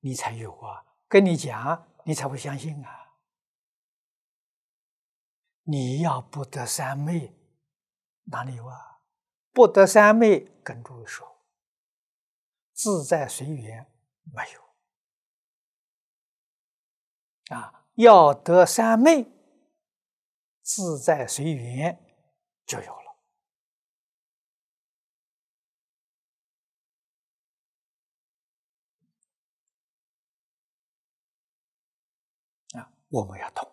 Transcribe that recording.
你才有啊，跟你讲，你才会相信啊。你要不得三昧，哪里有啊？不得三昧，跟诸位说，自在随缘没有啊。要得三昧，自在随缘就有了啊。我们要懂。